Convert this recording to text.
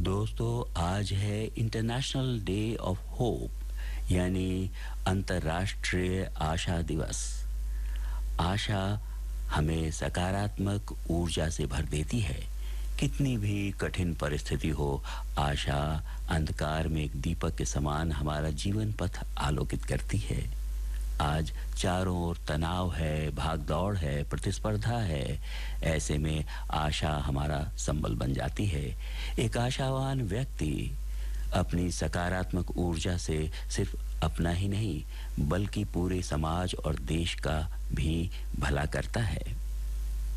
दोस्तों, आज है इंटरनेशनल डे ऑफ होप यानी अंतर्राष्ट्रीय आशा दिवस। आशा हमें सकारात्मक ऊर्जा से भर देती है। कितनी भी कठिन परिस्थिति हो, आशा अंधकार में एक दीपक के समान हमारा जीवन पथ आलोकित करती है। आज चारों ओर तनाव है, भागदौड़ है, प्रतिस्पर्धा है। ऐसे में आशा हमारा संबल बन जाती है। एक आशावान व्यक्ति अपनी सकारात्मक ऊर्जा से सिर्फ अपना ही नहीं बल्कि पूरे समाज और देश का भी भला करता है।